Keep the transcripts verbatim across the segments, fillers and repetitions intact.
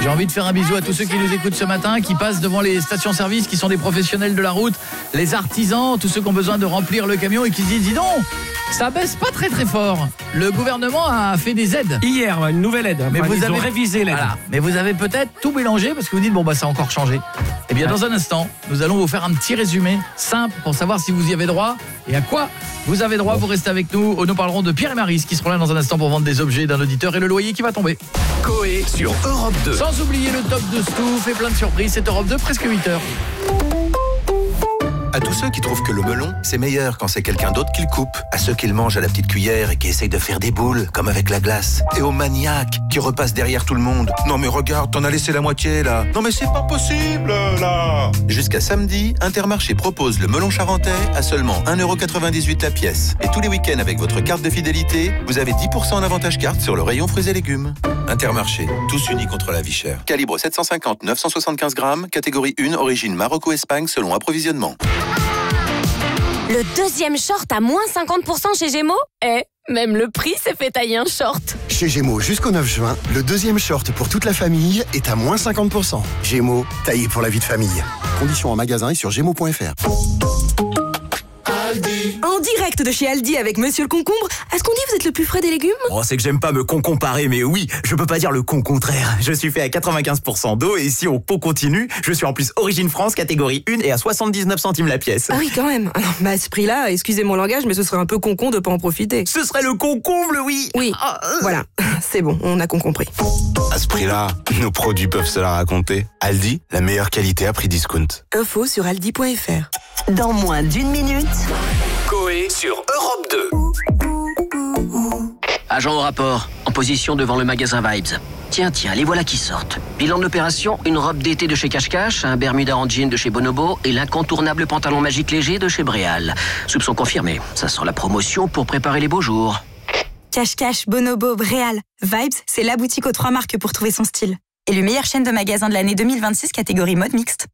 J'ai envie de faire un bisou à tous ceux qui nous écoutent ce matin, qui passent devant les stations-service, qui sont des professionnels de la route, les artisans, tous ceux qui ont besoin de remplir le camion et qui se disent, dis donc, ça baisse pas très très fort. Le gouvernement a fait des aides. Hier, une nouvelle aide. Mais enfin, vous ils avez ont révisé l'aide. Voilà. Mais vous avez peut-être tout mélangé parce que vous dites, bon bah ça a encore changé. Eh bien, dans un instant, nous allons vous faire un petit résumé simple pour savoir si vous y avez droit et à quoi vous avez droit. Vous restez avec nous. Nous parlerons de Pierre et Maryse qui seront là dans un instant pour vendre des objets d'un auditeur et le loyer qui va tomber. Coé sur Europe deux. Sans oublier le top de Stouff et plein de surprises. C'est Europe deux, presque huit heures. À tous ceux qui trouvent que le melon, c'est meilleur quand c'est quelqu'un d'autre qui le coupe. À ceux qui le mangent à la petite cuillère et qui essayent de faire des boules, comme avec la glace. Et aux maniaques qui repassent derrière tout le monde. Non mais regarde, t'en as laissé la moitié là. Non mais c'est pas possible là. Jusqu'à samedi, Intermarché propose le melon charentais à seulement un euro quatre-vingt-dix-huit la pièce. Et tous les week-ends avec votre carte de fidélité, vous avez dix pour cent en avantage carte sur le rayon fruits et légumes. Intermarché, tous unis contre la vie chère. Calibre sept cent cinquante neuf cent soixante-quinze grammes, catégorie un, origine Maroc-Espagne selon approvisionnement. Le deuxième short à moins cinquante pour cent chez Gémeaux ? Eh, même le prix s'est fait tailler un short. Chez Gémeaux, jusqu'au neuf juin, le deuxième short pour toute la famille est à moins cinquante pour cent. Gémeaux, taillé pour la vie de famille. Conditions en magasin et sur gémeaux point f r. En direct de chez Aldi avec Monsieur le Concombre, est-ce qu'on dit vous êtes le plus frais des légumes ? Oh, c'est que j'aime pas me con-comparer, mais oui, je peux pas dire le con contraire. Je suis fait à quatre-vingt-quinze pour cent d'eau et si on pot continue, je suis en plus Origine France, catégorie un et à soixante-dix-neuf centimes la pièce. Ah oui, quand même. Alors, bah, à ce prix-là, excusez mon langage, mais ce serait un peu con-con de pas en profiter. Ce serait le concomble, oui. Oui, ah, euh... voilà, c'est bon, on a con compris. À ce prix-là, nos produits peuvent se la raconter. Aldi, la meilleure qualité à prix discount. Info sur aldi point f r. Dans moins d'une minute... Coé sur Europe deux. Agent au rapport, en position devant le magasin Vibes. Tiens, tiens, les voilà qui sortent. Bilan de l'opération, une robe d'été de chez Cache Cache, un Bermuda en jean de chez Bonobo et l'incontournable pantalon magique léger de chez Bréal. Soupçon confirmé, ça sent la promotion pour préparer les beaux jours. Cache Cache, Bonobo, Bréal. Vibes, c'est la boutique aux trois marques pour trouver son style. Élue meilleure chaîne de magasins de l'année deux mille vingt-six, catégorie mode mixte.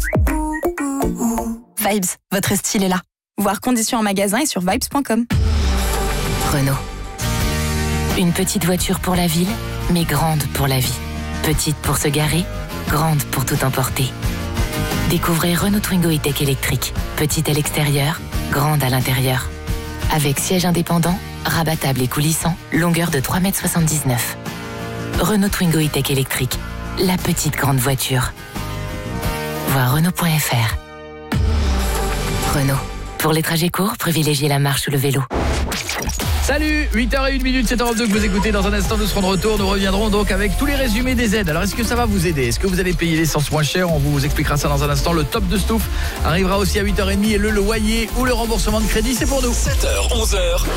Vibes, votre style est là. Voir conditions en magasin et sur vibes point com. Renault. Une petite voiture pour la ville, mais grande pour la vie. Petite pour se garer, grande pour tout emporter. Découvrez Renault Twingo E-Tech électrique. Petite à l'extérieur, grande à l'intérieur. Avec siège indépendant, rabattable et coulissant, longueur de trois mètres soixante-dix-neuf. Renault Twingo E-Tech électrique. La petite grande voiture. Voir Renault point f r. Renault. Pour les trajets courts, privilégiez la marche ou le vélo. Salut, huit heures zéro un, c'est Europe deux que vous écoutez. Dans un instant, nous serons de retour. Nous reviendrons donc avec tous les résumés des aides. Alors, est-ce que ça va vous aider ? Est-ce que vous allez payer l'essence moins cher ? On vous expliquera ça dans un instant. Le top de Stouff arrivera aussi à huit heures trente et le loyer ou le remboursement de crédit, c'est pour nous. sept heures, onze heures.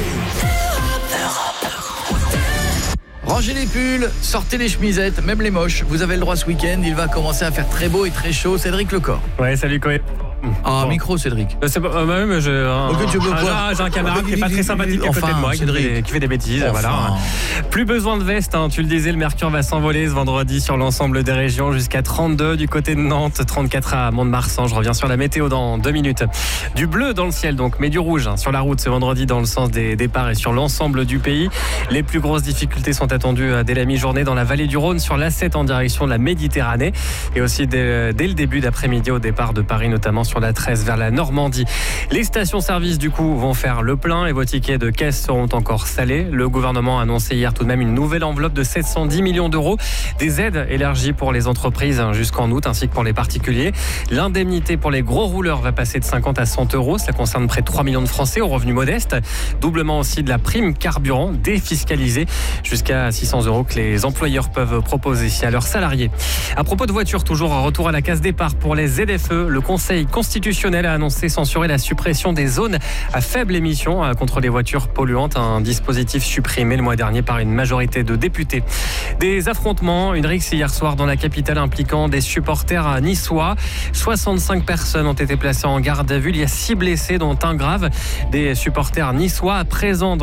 Rangez les pulls, sortez les chemisettes, même les moches. Vous avez le droit ce week-end. Il va commencer à faire très beau et très chaud. Cédric Lecor. Ouais, salut Coé. Ah, bon. Micro, Cédric. Euh, c'est pas, euh, bah, mais j'ai un, okay, tu veux un, j'ai un camarade qui est pas très sympathique à enfin, côté de moi, qui fait, qui fait des bêtises. Enfin. Voilà. Plus besoin de veste, hein, tu le disais, le mercure va s'envoler ce vendredi sur l'ensemble des régions jusqu'à trente-deux du côté de Nantes, trente-quatre à Mont-de-Marsan. Je reviens sur la météo dans deux minutes. Du bleu dans le ciel, donc, mais du rouge hein, sur la route ce vendredi dans le sens des départs et sur l'ensemble du pays. Les plus grosses difficultés sont attendues dès la mi-journée dans la vallée du Rhône, sur l'A sept en direction de la Méditerranée et aussi dès, dès le début d'après-midi au départ de Paris, notamment sur la treize vers la Normandie. Les stations-service du coup vont faire le plein et vos tickets de caisse seront encore salés. Le gouvernement a annoncé hier tout de même une nouvelle enveloppe de sept cent dix millions d'euros, des aides élargies pour les entreprises jusqu'en août ainsi que pour les particuliers. L'indemnité pour les gros rouleurs va passer de cinquante à cent euros. Cela concerne près de trois millions de Français aux revenus modestes. Doublement aussi de la prime carburant défiscalisée jusqu'à six cents euros que les employeurs peuvent proposer à leurs salariés. À propos de voitures, toujours un retour à la case départ pour les Z F E. Le Conseil constitutionnel a annoncé censurer la suppression des zones à faible émission contre les voitures polluantes, un dispositif supprimé le mois dernier par une majorité de députés. Des affrontements, une rixe hier soir dans la capitale impliquant des supporters niçois. soixante-cinq personnes ont été placées en garde à vue. Il y a six blessés dont un grave. Des supporters niçois présents dans